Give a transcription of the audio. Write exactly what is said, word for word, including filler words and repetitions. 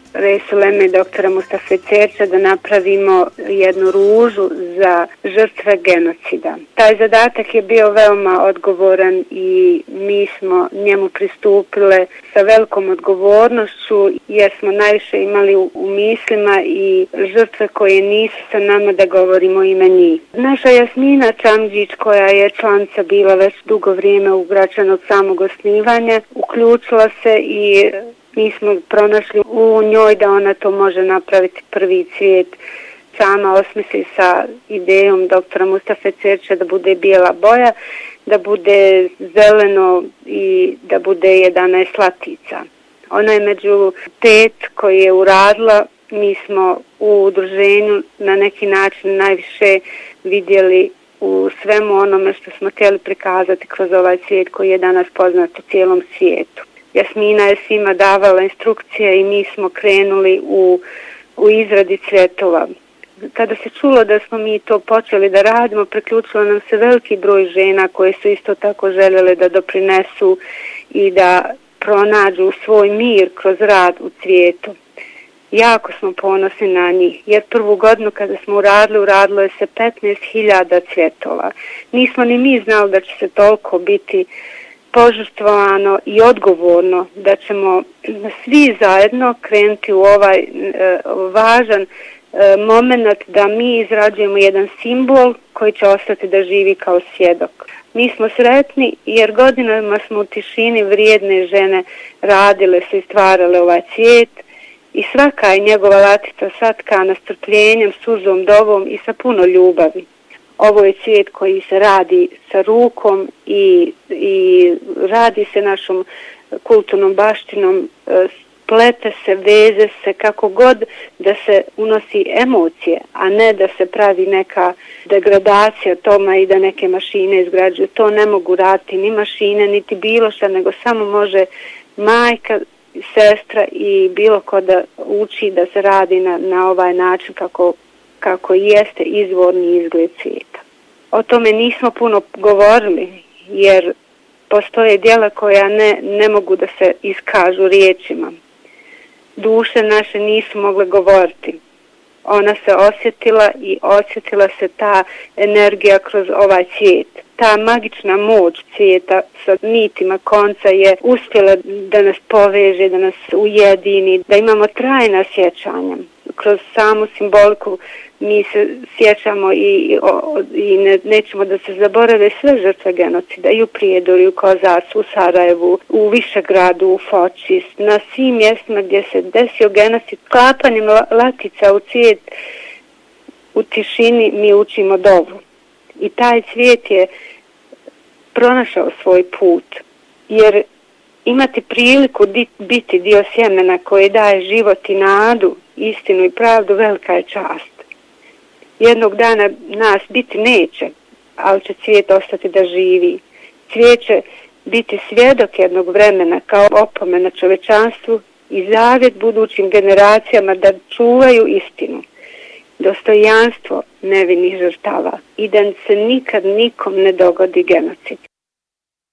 Resuleme doktora Mustafe Cerča da napravimo jednu ružu za žrtve genocida. Taj zadatak je bio veoma odgovoran i mi smo njemu pristupile sa velikom odgovornošću jer smo najviše imali u, u mislima i žrtve koje nisu sa nama da govorimo ime njih. Naša Jasmina Čamđić, koja je članica bila već dugo vrijeme u Gračanu od samog osnivanja, uključila se i mi smo pronašli u njoj da ona to može napraviti prvi cvijet. Sama osmisli sa idejom doktora Mustafe Cerča da bude bijela boja, da bude zeleno i da bude jedanaest latica. Ona je među pet koji je uradila. Mi smo u udruženju na neki način najviše vidjeli u svemu onome što smo htjeli prikazati kroz ovaj svijet koji je danas poznat u cijelom svijetu. Jasmina je svima davala instrukcije i mi smo krenuli u, u izradi cvjetova. Kada se čulo da smo mi to počeli da radimo, priključilo nam se veliki broj žena koje su isto tako željele da doprinesu i da pronađu svoj mir kroz rad u cvijetu. Jako smo ponosni na njih, jer prvu godinu kada smo uradili, uradilo je se petnaest hiljada cvjetova. Nismo ni mi znali da će se toliko biti požrtvovano i odgovorno, da ćemo svi zajedno krenuti u ovaj e, važan e, moment da mi izrađujemo jedan simbol koji će ostati da živi kao svjedok. Mi smo sretni jer godinama smo u tišini vrijedne žene radile su i stvarale ovaj cvijet i svaka je njegova latica satkana strpljenjem, suzom, dovom i sa puno ljubavi. Ovo je cvijet koji se radi sa rukom i, i radi se našom kulturnom baštinom, plete se, veze se, kako god da se unosi emocije, a ne da se pravi neka degradacija toma i da neke mašine izgrađuju. To ne mogu raditi ni mašine, niti bilo šta, nego samo može majka, sestra i bilo ko da uči da se radi na, na ovaj način kako kako jeste izvorni izgled svijeta. O tome nismo puno govorili, jer postoje djela koja ne, ne mogu da se iskažu riječima. Duše naše nisu mogle govoriti. Ona se osjetila i osjetila se ta energija kroz ovaj cvijet. Ta magična moć cvijeta sa nitima konca je uspjela da nas poveže, da nas ujedini, da imamo trajna sjećanja. Kroz samu simboliku mi se sjećamo i, i ne, nećemo da se zaborave sve žrtve genocida i u Prijedoru, u Kozarcu, u Sarajevu, u Višegradu, u Foči, na svim mjestima gdje se desio genocid. Klapanjem latica u cvijet u tišini mi učimo dovu. I taj cvijet je pronašao svoj put, jer imati priliku biti dio sjemena koje daje život i nadu, istinu i pravdu, velika je čast. Jednog dana nas biti neće, ali će cvijet ostati da živi. Cvijet će biti svjedok jednog vremena kao opomena čovečanstvu i zavjet budućim generacijama da čuvaju istinu, dostojanstvo nevinih žrtava i da se nikad nikom ne dogodi genocid.